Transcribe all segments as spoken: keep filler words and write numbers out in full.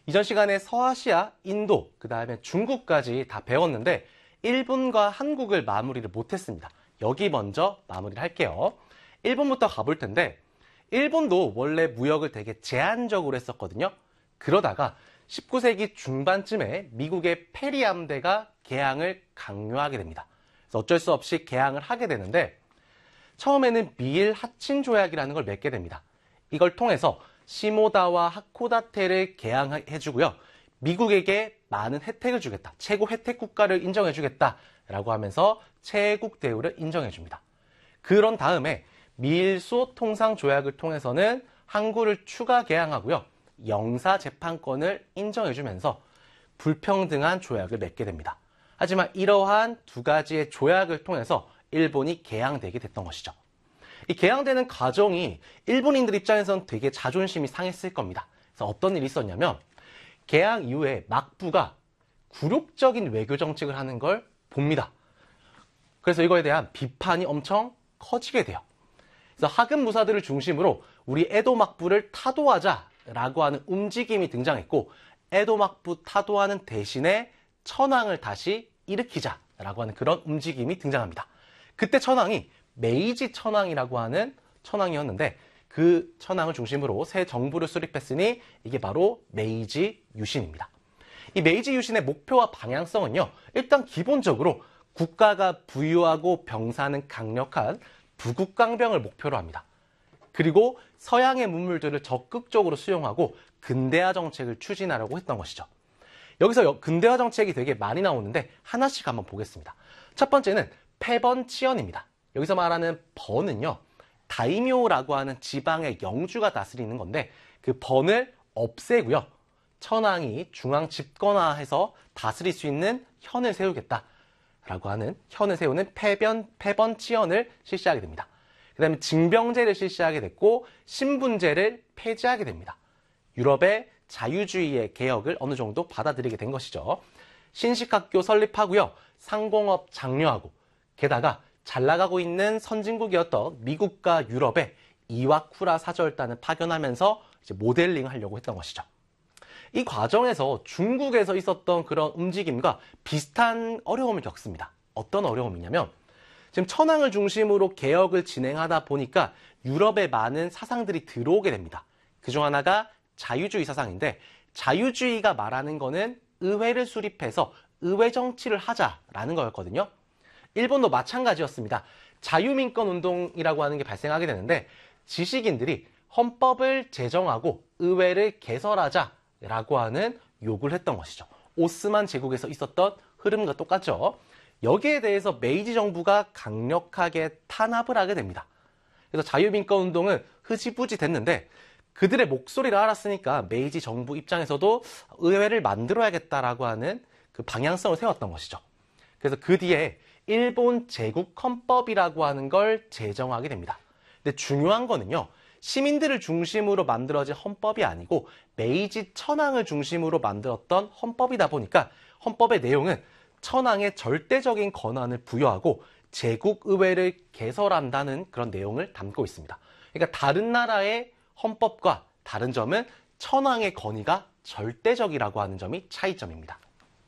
이전 시간에 서아시아, 인도, 그 다음에 중국까지 다 배웠는데 일본과 한국을 마무리를 못했습니다. 여기 먼저 마무리를 할게요. 일본부터 가볼 텐데 일본도 원래 무역을 되게 제한적으로 했었거든요. 그러다가 십구 세기 중반쯤에 미국의 페리 함대가 개항을 강요하게 됩니다. 그래서 어쩔 수 없이 개항을 하게 되는데 처음에는 미일 하친 조약이라는 걸 맺게 됩니다. 이걸 통해서 시모다와 하코다테를 개항해주고요. 미국에게 많은 혜택을 주겠다. 최고 혜택 국가를 인정해주겠다라고 하면서 최애국 대우를 인정해줍니다. 그런 다음에 미일소 통상 조약을 통해서는 항구를 추가 개항하고요. 영사 재판권을 인정해주면서 불평등한 조약을 맺게 됩니다. 하지만 이러한 두 가지의 조약을 통해서 일본이 개항되게 됐던 것이죠. 이 개항되는 과정이 일본인들 입장에서는 되게 자존심이 상했을 겁니다. 그래서 어떤 일이 있었냐면 개항 이후에 막부가 굴욕적인 외교 정책을 하는 걸 봅니다. 그래서 이거에 대한 비판이 엄청 커지게 돼요. 그래서 하급 무사들을 중심으로 우리 에도 막부를 타도하자라고 하는 움직임이 등장했고 에도 막부 타도하는 대신에 천황을 다시 일으키자라고 하는 그런 움직임이 등장합니다. 그때 천황이 메이지 천황이라고 하는 천황이었는데 그 천황을 중심으로 새 정부를 수립했으니 이게 바로 메이지 유신입니다. 이 메이지 유신의 목표와 방향성은요. 일단 기본적으로 국가가 부유하고 병사는 강력한 부국강병을 목표로 합니다. 그리고 서양의 문물들을 적극적으로 수용하고 근대화 정책을 추진하려고 했던 것이죠. 여기서 근대화 정책이 되게 많이 나오는데 하나씩 한번 보겠습니다. 첫 번째는 패번치언입니다. 여기서 말하는 번은요. 다이묘라고 하는 지방의 영주가 다스리는 건데 그 번을 없애고요. 천황이 중앙 집권화해서 다스릴 수 있는 현을 세우겠다라고 하는 현을 세우는 패변, 패번치언을 실시하게 됩니다. 그 다음에 징병제를 실시하게 됐고 신분제를 폐지하게 됩니다. 유럽의 자유주의의 개혁을 어느 정도 받아들이게 된 것이죠. 신식학교 설립하고요. 상공업 장려하고 게다가 잘 나가고 있는 선진국이었던 미국과 유럽에 이와쿠라 사절단을 파견하면서 이제 모델링을 하려고 했던 것이죠. 이 과정에서 중국에서 있었던 그런 움직임과 비슷한 어려움을 겪습니다. 어떤 어려움이냐면 지금 천황을 중심으로 개혁을 진행하다 보니까 유럽에 많은 사상들이 들어오게 됩니다. 그중 하나가 자유주의 사상인데 자유주의가 말하는 거는 의회를 수립해서 의회 정치를 하자라는 거였거든요. 일본도 마찬가지였습니다. 자유민권 운동이라고 하는 게 발생하게 되는데 지식인들이 헌법을 제정하고 의회를 개설하자라고 하는 요구를 했던 것이죠. 오스만 제국에서 있었던 흐름과 똑같죠. 여기에 대해서 메이지 정부가 강력하게 탄압을 하게 됩니다. 그래서 자유민권 운동은 흐지부지 됐는데 그들의 목소리를 알았으니까 메이지 정부 입장에서도 의회를 만들어야겠다라고 하는 그 방향성을 세웠던 것이죠. 그래서 그 뒤에 일본 제국헌법이라고 하는 걸 제정하게 됩니다. 근데 중요한 거는요. 시민들을 중심으로 만들어진 헌법이 아니고 메이지 천황을 중심으로 만들었던 헌법이다 보니까 헌법의 내용은 천황의 절대적인 권한을 부여하고 제국의회를 개설한다는 그런 내용을 담고 있습니다. 그러니까 다른 나라의 헌법과 다른 점은 천황의 권위가 절대적이라고 하는 점이 차이점입니다.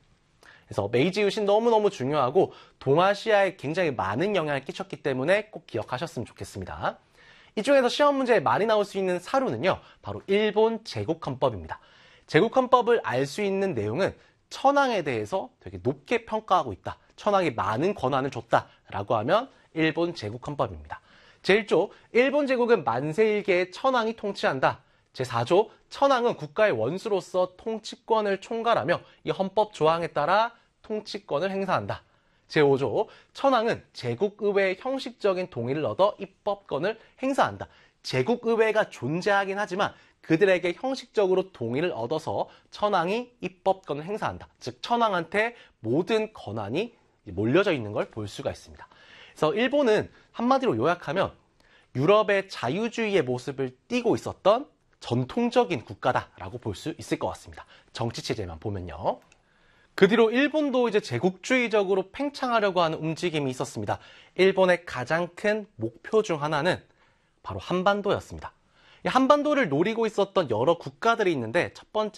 그래서 메이지 유신 너무너무 중요하고 동아시아에 굉장히 많은 영향을 끼쳤기 때문에 꼭 기억하셨으면 좋겠습니다. 이 중에서 시험 문제에 많이 나올 수 있는 사료는요. 바로 일본 제국헌법입니다. 제국헌법을 알 수 있는 내용은 천황에 대해서 되게 높게 평가하고 있다. 천황이 많은 권한을 줬다라고 하면 일본 제국헌법입니다. 제일 조, 일본 제국은 만세일계의 천황이 통치한다. 제사 조, 천황은 국가의 원수로서 통치권을 총괄하며 이 헌법 조항에 따라 통치권을 행사한다. 제오 조, 천황은 제국의회의 형식적인 동의를 얻어 입법권을 행사한다. 제국의회가 존재하긴 하지만 그들에게 형식적으로 동의를 얻어서 천황이 입법권을 행사한다. 즉 천황한테 모든 권한이 몰려져 있는 걸 볼 수가 있습니다. 그래서 일본은 한마디로 요약하면 유럽의 자유주의의 모습을 띠고 있었던 전통적인 국가다라고 볼 수 있을 것 같습니다. 정치 체제만 보면요. 그 뒤로 일본도 이제 제국주의적으로 팽창하려고 하는 움직임이 있었습니다. 일본의 가장 큰 목표 중 하나는 바로 한반도였습니다. 이 한반도를 노리고 있었던 여러 국가들이 있는데 첫 번째